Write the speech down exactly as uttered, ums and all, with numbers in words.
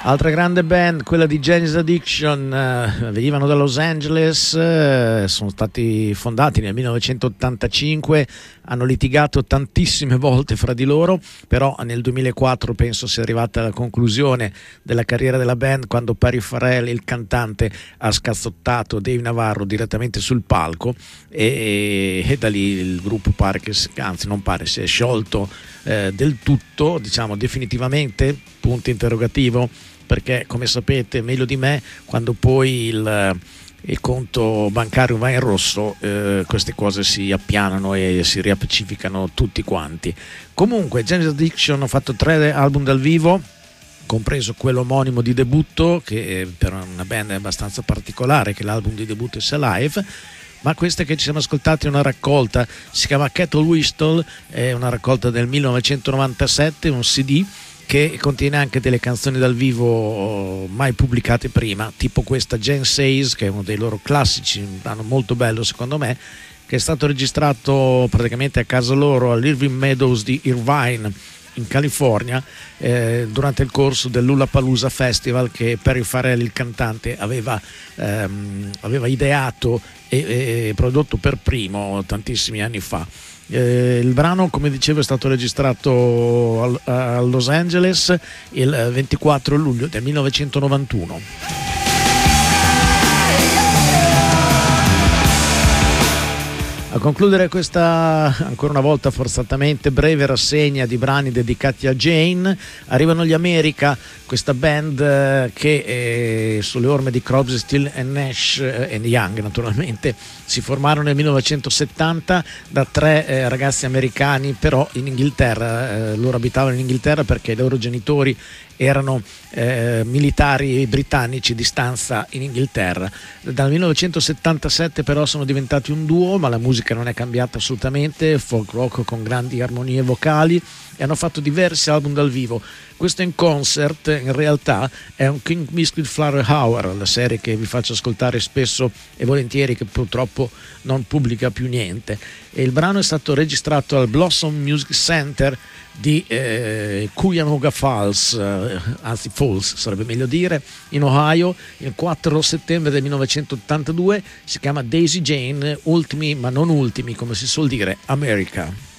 Altra grande band, quella di Janis Addiction, eh, venivano da Los Angeles, eh, sono stati fondati nel millenovecentottantacinque, hanno litigato tantissime volte fra di loro, però nel duemilaquattro penso sia arrivata alla conclusione della carriera della band quando Perry Farrell, il cantante, ha scazzottato Dave Navarro direttamente sul palco e, e da lì il gruppo pare che, anzi non pare, si è sciolto eh, del tutto, diciamo definitivamente, punto interrogativo, perché come sapete meglio di me, quando poi il, il conto bancario va in rosso, eh, queste cose si appianano e si riappacificano tutti quanti. Comunque Janis Addiction ha fatto tre album dal vivo, compreso quello omonimo di debutto, che per una band è abbastanza particolare che l'album di debutto sia live, ma questa che ci siamo ascoltati è una raccolta, si chiama Kettle Whistle, è una raccolta del millenovecentonovantasette, un C D che contiene anche delle canzoni dal vivo mai pubblicate prima, tipo questa Jen Says, che è uno dei loro classici, un brano molto bello secondo me, che è stato registrato praticamente a casa loro all'Irving Meadows di Irvine in California, eh, durante il corso del Lollapalooza Festival che Perry Farrell, il cantante, aveva, ehm, aveva ideato e, e prodotto per primo tantissimi anni fa. Eh, il brano, come dicevo, è stato registrato al, a Los Angeles il ventiquattro luglio del millenovecentonovantuno. A concludere questa, ancora una volta forzatamente breve rassegna di brani dedicati a Jane, arrivano gli America, questa band eh, che eh, sulle orme di Crosby, Still and Nash eh, e Young naturalmente si formarono nel millenovecentosettanta da tre eh, ragazzi americani, però in Inghilterra, eh, loro abitavano in Inghilterra perché i loro genitori erano eh, militari britannici di stanza in Inghilterra. Dal millenovecentosettantasette però sono diventati un duo, ma la musica non è cambiata assolutamente, folk rock con grandi armonie vocali, e hanno fatto diversi album dal vivo. Questo In Concert in realtà è un King Biscuit Flower Hour, la serie che vi faccio ascoltare spesso e volentieri, che purtroppo non pubblica più niente, e il brano è stato registrato al Blossom Music Center di eh, Cuyahoga Falls, eh, anzi Falls sarebbe meglio dire, in Ohio, il quattro settembre del millenovecentottantadue. Si chiama Daisy Jane, ultimi ma non ultimi, come si suol dire, America.